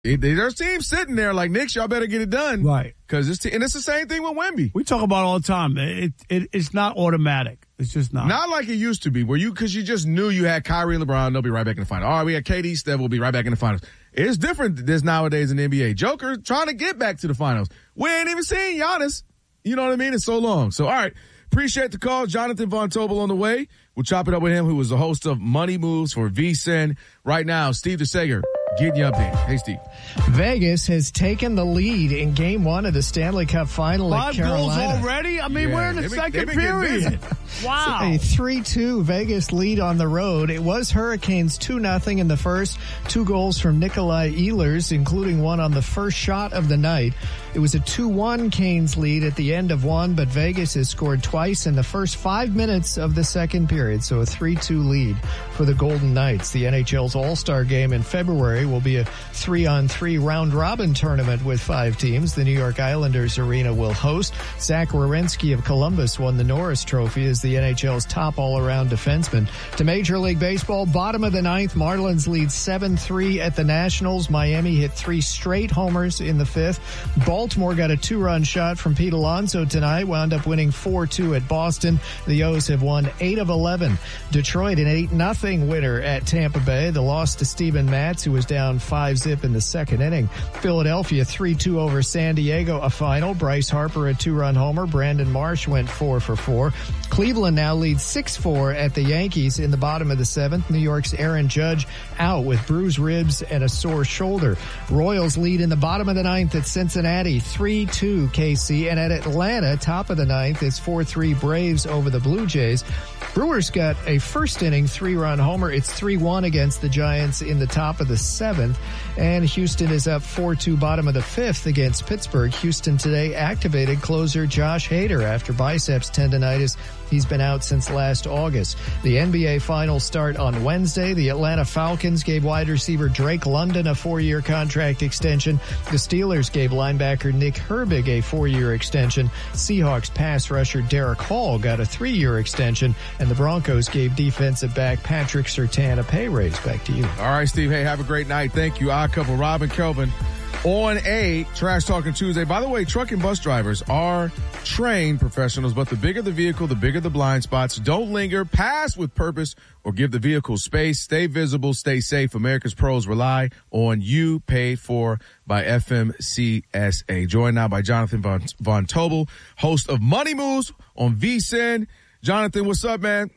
There's teams sitting there like, Knicks, y'all better get it done. Right. Because it's the same thing with Wemby. We talk about it all the time. It's not automatic. It's just not. Not like it used to be, because you just knew you had Kyrie and LeBron, they'll be right back in the final. All right, we had KD, Steph, we'll be right back in the finals. It's different this nowadays in the NBA. Joker trying to get back to the finals. We ain't even seen Giannis. You know what I mean? It's so long. So, all right. Appreciate the call. Jonathan Von Tobel on the way. We'll chop it up with him, who was the host of Money Moves for VSiN. Right now, Steve DeSager getting you updated. Hey, Steve. Vegas has taken the lead in Game 1 of the Stanley Cup Final at Carolina. 5 goals already? I mean, we're in the second period. Wow. A 3-2 Vegas lead on the road. It was Hurricanes 2-0 in the first. 2 goals from Nikolai Ehlers, including one on the first shot of the night. It was a 2-1 Canes lead at the end of one, but Vegas has scored twice in the first 5 minutes of the second period, so a 3-2 lead for the Golden Knights. The NHL's All-Star Game in February will be a 3-on-3 round-robin tournament with 5 teams. The New York Islanders arena will host. Zach Werenski of Columbus won the Norris Trophy as the NHL's top all-around defenseman. To Major League Baseball, bottom of the ninth, Marlins lead 7-3 at the Nationals. Miami hit 3 straight homers in the fifth. Baltimore got a 2-run shot from Pete Alonso tonight, wound up winning 4-2 at Boston. The O's have won 8 of 11. Detroit an 8-0 winner at Tampa Bay. The loss to Steven Matz, who was down 5-zip in the second inning. Philadelphia 3-2 over San Diego, a final. Bryce Harper a 2-run homer. Brandon Marsh went 4 for 4. Cleveland now leads 6-4 at the Yankees in the bottom of the seventh. New York's Aaron Judge out with bruised ribs and a sore shoulder. Royals lead in the bottom of the ninth at Cincinnati, 3-2 KC. And at Atlanta, top of the ninth, it's 4-3 Braves over the Blue Jays. Brewers got a first inning 3-run homer. It's 3-1 against the Giants in the top of the seventh. And Houston is up 4-2 bottom of the fifth against Pittsburgh. Houston today activated closer Josh Hader after biceps tendonitis. He's been out since last August. The NBA Finals start on Wednesday. The Atlanta Falcons gave wide receiver Drake London a 4-year contract extension. The Steelers gave linebacker Nick Herbig a 4-year extension. Seahawks pass rusher Derek Hall got a 3-year extension. And the Broncos gave defensive back Patrick Surtain a pay raise. Back to you. All right, Steve. Hey, have a great night. Thank you. Odd Couple, Rob and Kelvin on a Trash Talking Tuesday. By the way, truck and bus drivers are trained professionals, but the bigger the vehicle, the bigger the blind spots. Don't linger, pass with purpose, or give the vehicle space. Stay visible, stay safe. America's pros rely on you, paid for by FMCSA. Joined now by Jonathan Von Tobel, host of Money Moves on VSiN. Jonathan, what's up, man?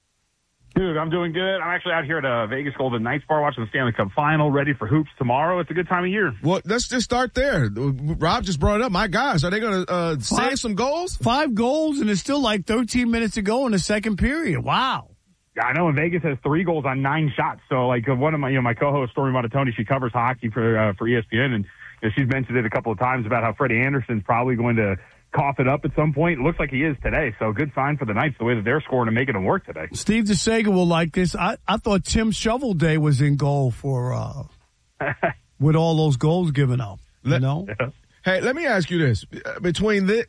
Dude, I'm doing good. I'm actually out here at Vegas Golden Knights bar watching the Stanley Cup Final, ready for hoops tomorrow. It's a good time of year. Well, let's just start there. Rob just brought it up. My gosh, are they going to save some goals? 5 goals, and it's still like 13 minutes to go in the second period. Wow. Yeah, I know. And Vegas has 3 goals on 9 shots. So, like, one of my co-hosts, Stormy Montatoni, she covers hockey for ESPN, and she's mentioned it a couple of times about how Freddie Anderson's probably going to cough it up at some point. It looks like he is today, so good sign for the Knights, the way that they're scoring and making them work today. Steve DeSager will like this. I thought Tim Shovelday was in goal for with all those goals given up. You know? Yeah. Hey, let me ask you this: between we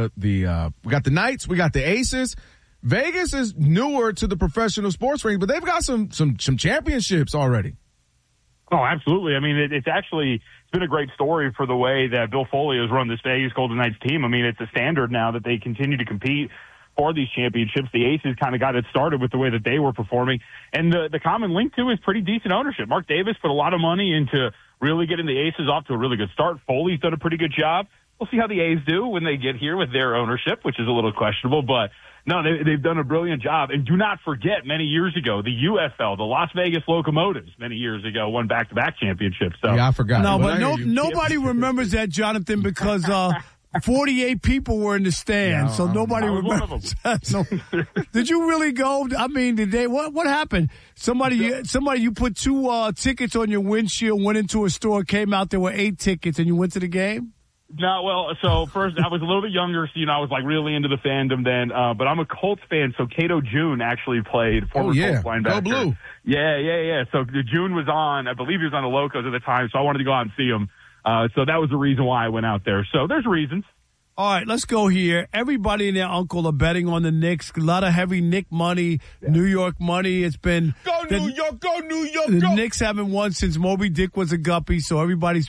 got the Knights, we got the Aces. Vegas is newer to the professional sports ring, but they've got some championships already. Oh, absolutely. I mean, it's been a great story for the way that Bill Foley has run this Vegas Golden Knights team. I mean, it's a standard now that they continue to compete for these championships. The Aces kind of got it started with the way that they were performing. And the common link, too, is pretty decent ownership. Mark Davis put a lot of money into really getting the Aces off to a really good start. Foley's done a pretty good job. We'll see how the A's do when they get here with their ownership, which is a little questionable. But, no, they've done a brilliant job. And do not forget, many years ago, the UFL, the Las Vegas Locomotives, many years ago, won back-to-back championships. So, yeah, I forgot. No, but nobody remembers that, Jonathan, because 48 people were in the stand, so nobody remembers that. No. Did you really go? I mean, did they? What happened? Somebody, you put 2 tickets on your windshield, went into a store, came out, there were 8 tickets, and you went to the game? No, well, so first, I was a little bit younger, so, I was, like, really into the fandom then. But I'm a Colts fan, so Cato June actually played, former Colts linebacker. Go Blue. Yeah. So June was on, I believe he was on the Locos at the time, so I wanted to go out and see him. So that was the reason why I went out there. So there's reasons. All right, let's go here. Everybody and their uncle are betting on the Knicks. A lot of heavy Knick money, New York money. It's been Go New York, go New York, the go. Knicks haven't won since Moby Dick was a guppy, so everybody's